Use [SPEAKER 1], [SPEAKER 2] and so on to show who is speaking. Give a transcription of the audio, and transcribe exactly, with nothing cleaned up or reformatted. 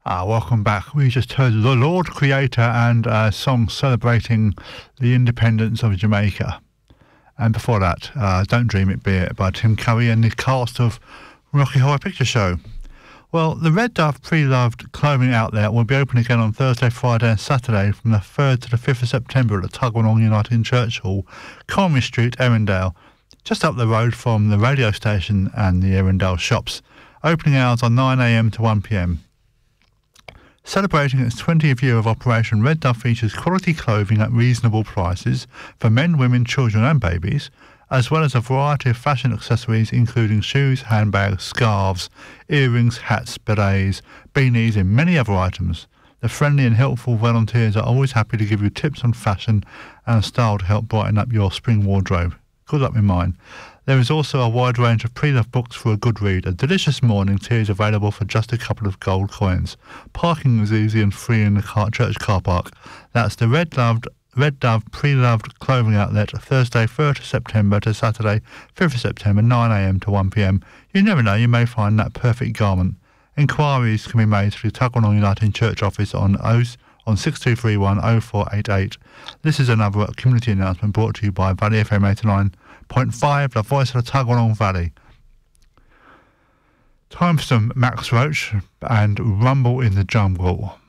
[SPEAKER 1] Ah, welcome back. We just heard The Lord Creator and a song celebrating the independence of Jamaica. And before that, uh, Don't Dream It Be It by Tim Curry and the cast of Rocky Horror Picture Show. Well, the Red Dove Pre-Loved clothing outlet will be open again on Thursday, Friday and Saturday from the third to the fifth of September at the Tuggeranong United Church Hall, Conwy Street, Erindale, just up the road from the radio station and the Erindale shops. Opening hours are nine a m to one p m. Celebrating its twentieth year of operation, Red Dove features quality clothing at reasonable prices for men, women, children and babies, as well as a variety of fashion accessories including shoes, handbags, scarves, earrings, hats, berets, beanies and many other items. The friendly and helpful volunteers are always happy to give you tips on fashion and style to help brighten up your spring wardrobe. Good luck with mine. There is also a wide range of pre-loved books for a good read. A delicious morning tea is available for just a couple of gold coins. Parking is easy and free in the car, church car park. That's the Red Loved Red Dove Pre-Loved Clothing Outlet, Thursday third of September to Saturday fifth of September, nine a m to one p m. You never know, you may find that perfect garment. Inquiries can be made through Tuggeranong United Church office on on six two three one oh four eight eight. This is another community announcement brought to you by Valley F M eighty-nine point five, the voice of the Tuggeranong Valley. Time for some Max Roach and Rumble in the Jungle.